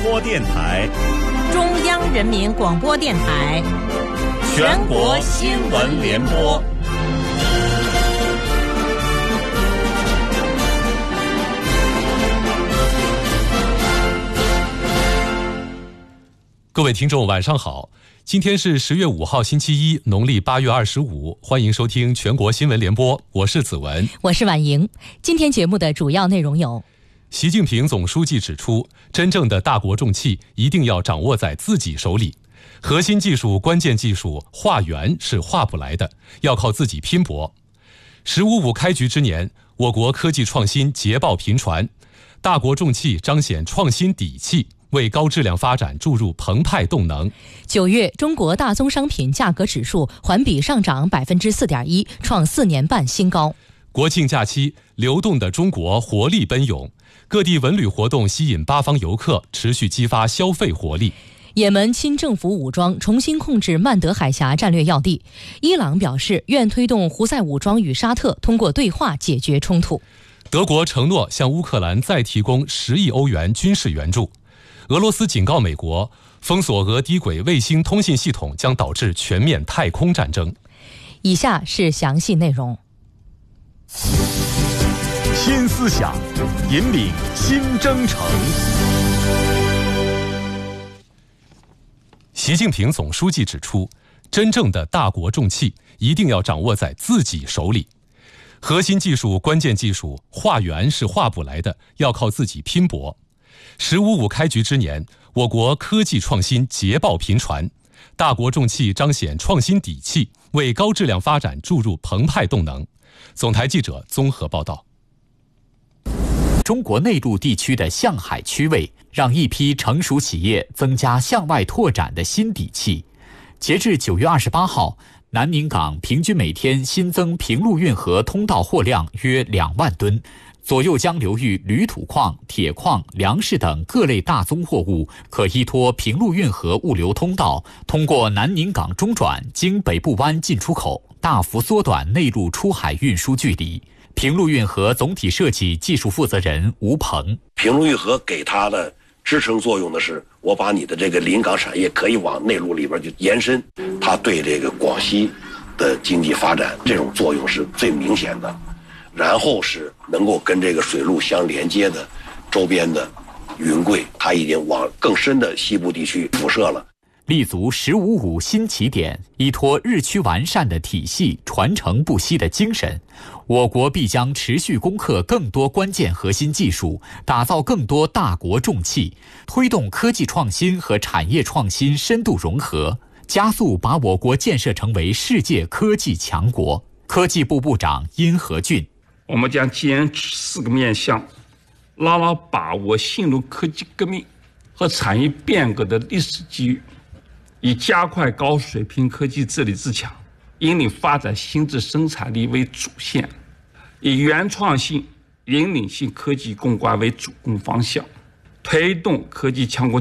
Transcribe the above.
播电台， 中央人民广播电台， 全国新闻联播。 各位听众晚上好，今天是10月5号星期一，农历8月25，欢迎收听全国新闻联播，我是子文， 我是婉莹。今天节目的主要内容有： 习近平总书记指出，真正的大国重器一定要掌握在自己手里，核心技术、关键技术画圆是画不来的，要靠自己拼搏。“15+5”开局之年，我国科技创新捷报频传，大国重器彰显创新底气，为高质量发展注入澎湃动能。 9月，中国大宗商品价格指数环比上涨4.1%，创4年半新高。 国庆假期，流动的中国活力奔涌，各地文旅活动吸引八方游客，持续激发消费活力。 也门亲政府武装重新控制曼德海峡战略要地，伊朗表示愿推动胡塞武装与沙特通过对话解决冲突。 德国承诺向乌克兰再提供10亿欧元军事援助。俄罗斯警告美国，封锁俄低轨卫星通信系统将导致全面太空战争。 以下是详细内容。 新思想，引领新征程。 习近平总书记指出，真正的大国重器一定要掌握在自己手里，核心技术、关键技术画圆是画不来的，要靠自己拼搏。“15+5”开局之年，我国科技创新捷报频传，大国重器彰显创新底气，为高质量发展注入澎湃动能。总台记者综合报道。 中国内陆地区的向海区位，让一批成熟企业增加向外拓展的新底气。截至9月28号，南宁港平均每天新增平陆运河通道货量约2万吨。左右江流域铝土矿、铁矿、粮食等各类大宗货物可依托平陆运河物流通道，通过南宁港中转，经北部湾进出口，大幅缩短内陆出海运输距离。平陆运河总体设计技术负责人吴鹏： 平陆运河给它的支撑作用的是，我把你的这个临港产业可以往内陆里边去延伸，它对这个广西的经济发展这种作用是最明显的。然后是能够跟这个水路相连接的周边的云贵，它已经往更深的西部地区辐射了。 立足“15+5”新起点，依托日趋完善的体系、传承不息的精神，我国必将持续攻克更多关键核心技术，打造更多大国重器，推动科技创新和产业创新深度融合，加速把我国建设成为世界科技强国。科技部部长殷和俊： 我们将坚持4个面向，牢牢把握新路科技革命和产业变革的历史机遇，以加快高水平科技治理自强，引领发展新质生产力为主线，以原创性、引领性科技攻关为主攻方向，推动科技强国